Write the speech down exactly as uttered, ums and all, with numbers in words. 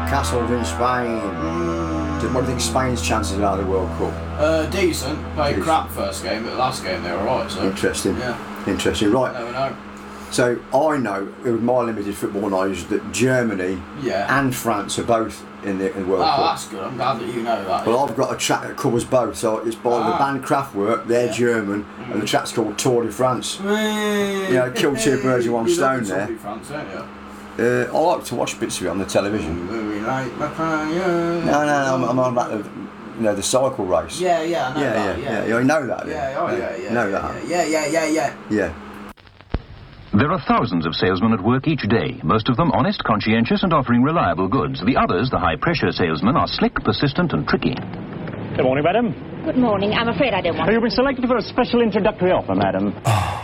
Castled in Spain. Mm. What do you think Spain's chances are of the World Cup? Uh, decent. Played Decent. crap first game, but the last game they were alright. So Interesting. yeah. Interesting. Right. Never know. So I know, with my limited football knowledge, that Germany Yeah. and France are both in the, in the World Oh, Cup. that's good. I'm glad that you know that. Well, I've got a track that covers both. So it's by Ah. the band Kraftwerk. They're Yeah. German, Mm. and the track's called Tour de France. Hey. You know, kill two birds with one You stone love the there. Tour de France, don't you? Uh, I like to watch bits of it on the television. Movie like Macron, No, no, no. I'm, I'm on about the, you know, the cycle race. Yeah, yeah, I know yeah, that. yeah, Yeah, yeah, yeah. I know that. then. Yeah, oh yeah, yeah. Know yeah, that. Yeah, yeah, yeah, yeah. Yeah. There are thousands of salesmen at work each day, most of them honest, conscientious and offering reliable goods. The others, the high-pressure salesmen, are slick, persistent and tricky. Good morning, madam. Good morning. I'm afraid I don't want You've been selected for a special introductory offer, madam.